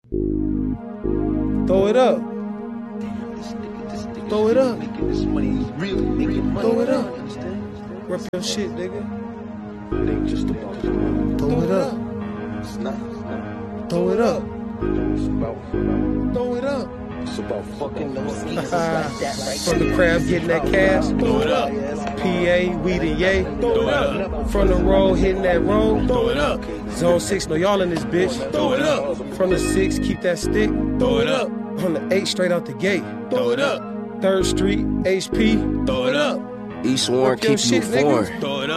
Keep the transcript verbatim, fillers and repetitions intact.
Throw it up. Throw it up. Throw it up. Rep your shit, nigga. Throw it up. Throw it up. Throw it up. It's about fucking those easels like that, right? From the crab getting that cash. Throw it up. P A, weed and yay. Throw it up. From the road hitting that road. Throw it up. Zone six, know y'all in this bitch. Throw it up. From the six, keep that stick. Throw it up. On the eight, straight out the gate. Throw it up. Third Street, H P. Throw it up. East Warren, keep you foreign. Throw it up.